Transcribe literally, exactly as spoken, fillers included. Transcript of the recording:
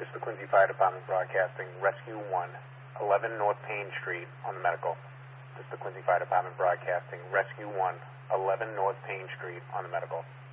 is the Quincy Fire Department broadcasting Rescue one, eleven North Payne Street on the medical. This is the Quincy Fire Department broadcasting Rescue one, eleven North Payne Street on the medical.